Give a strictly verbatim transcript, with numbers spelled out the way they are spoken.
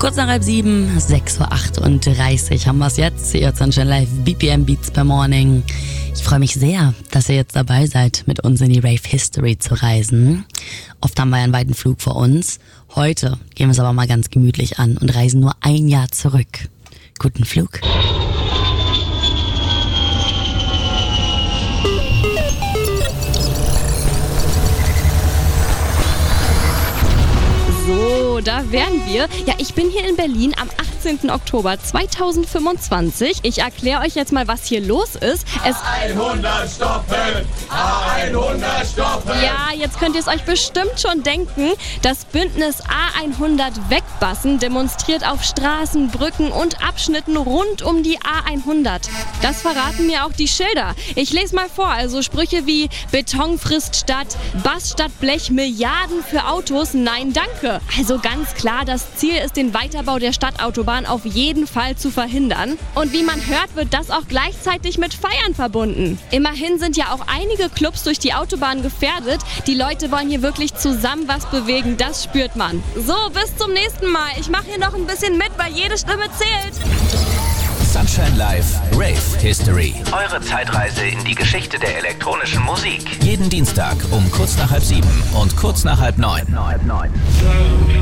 Kurz nach halb sieben, sechs Uhr achtunddreißig haben wir es jetzt. Ihr hört Sunshine Live, B P M Beats per Morning. Ich freue mich sehr, dass ihr jetzt dabei seid, mit uns in die Rave History zu reisen. Oft haben wir ja einen weiten Flug vor uns. Heute gehen wir es aber mal ganz gemütlich an und reisen nur ein Jahr zurück. Guten Flug. So, da wären wir. Ja, ich bin hier in Berlin am achtzehnten Oktober zweitausendfünfundzwanzig. Ich erkläre euch jetzt mal, was hier los ist. Es A hundert stoppen! A hundert stoppen! Ja, jetzt könnt ihr es euch bestimmt schon denken. Das Bündnis A hundert Wegbassen demonstriert auf Straßen, Brücken und Abschnitten rund um die A hundert. Das verraten mir auch die Schilder. Ich lese mal vor, also Sprüche wie Beton frisst Stadt, Bass statt Blech, Milliarden für Autos, nein danke. Also ganz klar, das Ziel ist, den Weiterbau der Stadtautobahn auf jeden Fall zu verhindern. Und wie man hört, wird das auch gleichzeitig mit Feiern verbunden. Immerhin sind ja auch einige Clubs durch die Autobahn gefährdet. Die Leute wollen hier wirklich zusammen was bewegen, das spürt man. So, bis zum nächsten Mal. Ich mache hier noch ein bisschen mit, weil jede Stimme zählt. Sunshine Live, Rave History. Eure Zeitreise in die Geschichte der elektronischen Musik. Jeden Dienstag um kurz nach halb sieben und kurz nach halb neun.